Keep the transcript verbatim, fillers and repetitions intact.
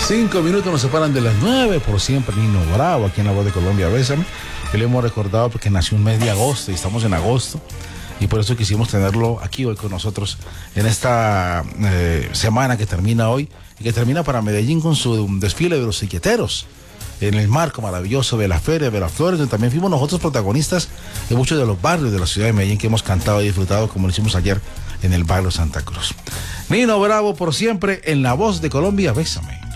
Cinco minutos nos separan de las nueve, por siempre Nino Bravo, aquí en La Voz de Colombia, Bésame. Que le hemos recordado porque nació un mes de agosto y estamos en agosto. Y por eso quisimos tenerlo aquí hoy con nosotros en esta eh, semana que termina hoy y que termina para Medellín con su desfile de los tiqueteros en el marco maravilloso de la Feria de las Flores, donde también fuimos nosotros protagonistas de muchos de los barrios de la ciudad de Medellín que hemos cantado y disfrutado como lo hicimos ayer en el barrio Santa Cruz. Nino Bravo por siempre en La Voz de Colombia, Bésame.